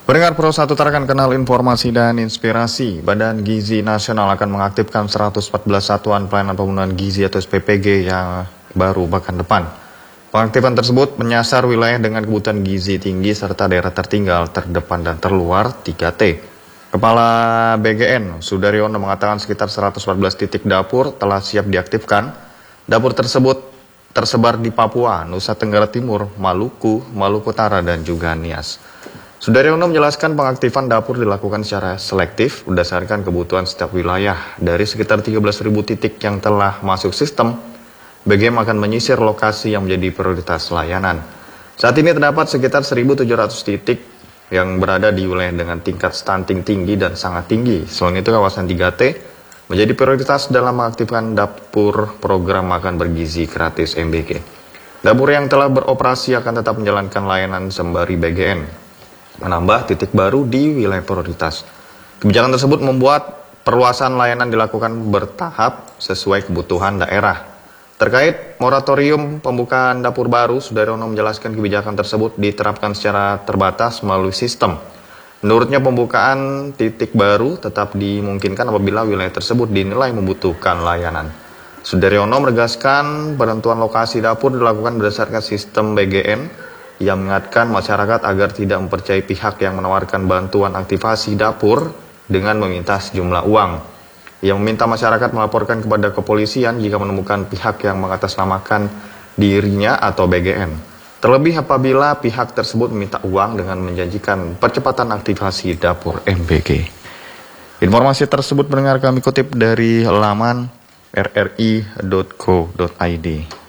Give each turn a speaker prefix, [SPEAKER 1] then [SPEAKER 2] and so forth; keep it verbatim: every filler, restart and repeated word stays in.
[SPEAKER 1] Pendengar Pro satu Tarakan Kenal Informasi dan Inspirasi, Badan Gizi Nasional akan mengaktifkan seratus empat belas satuan pelayanan pembunuhan gizi atau S P P G yang baru bahkan depan. Pengaktifan tersebut menyasar wilayah dengan kebutuhan gizi tinggi serta daerah tertinggal, terdepan dan terluar tiga T. Kepala B G N, Sudaryono, mengatakan sekitar seratus empat belas titik dapur telah siap diaktifkan. Dapur tersebut tersebar di Papua, Nusa Tenggara Timur, Maluku, Maluku Utara, dan juga Nias. Sudaryono menjelaskan pengaktifan dapur dilakukan secara selektif berdasarkan kebutuhan setiap wilayah. Dari sekitar tiga belas ribu titik yang telah masuk sistem, B G M akan menyisir lokasi yang menjadi prioritas layanan. Saat ini terdapat sekitar seribu tujuh ratus titik yang berada di wilayah dengan tingkat stunting tinggi dan sangat tinggi. Selain itu, kawasan tiga T menjadi prioritas dalam mengaktifkan dapur program makan bergizi gratis M B G. Dapur yang telah beroperasi akan tetap menjalankan layanan sembari B G M, menambah titik baru di wilayah prioritas. Kebijakan tersebut membuat perluasan layanan dilakukan bertahap sesuai kebutuhan daerah. Terkait moratorium pembukaan dapur baru, Sudaryono menjelaskan kebijakan tersebut diterapkan secara terbatas melalui sistem. Menurutnya, pembukaan titik baru tetap dimungkinkan apabila wilayah tersebut dinilai membutuhkan layanan. Sudaryono menegaskan penentuan lokasi dapur dilakukan berdasarkan sistem B G N yang mengingatkan masyarakat agar tidak mempercayai pihak yang menawarkan bantuan aktivasi dapur dengan meminta sejumlah uang. Ia meminta masyarakat melaporkan kepada kepolisian jika menemukan pihak yang mengatasnamakan dirinya atau B G M. Terlebih apabila pihak tersebut meminta uang dengan menjanjikan percepatan aktivasi dapur M B G. Informasi tersebut mendengar kami kutip dari laman r r i dot co dot i d.